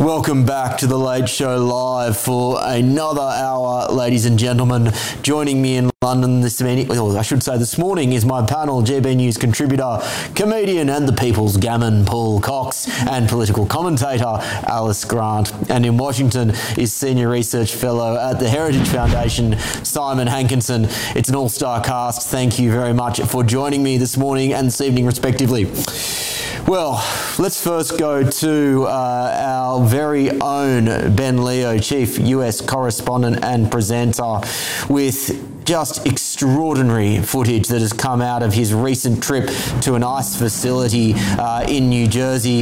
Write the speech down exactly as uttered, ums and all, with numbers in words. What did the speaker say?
Welcome back to The Late Show Live for another hour, ladies and gentlemen. Joining me in London this morning, well, I should say this morning, is my panel, G B News contributor, comedian and the People's Gammon, Paul Cox, and political commentator, Alice Grant. And in Washington is Senior Research Fellow at the Heritage Foundation, Simon Hankinson. It's an all-star cast. Thank you very much for joining me this morning and this evening, respectively. Well, let's first go to uh, our very own Ben Leo, Chief U S Correspondent and presenter, with just extraordinary footage that has come out of his recent trip to an ICE facility uh, in New Jersey.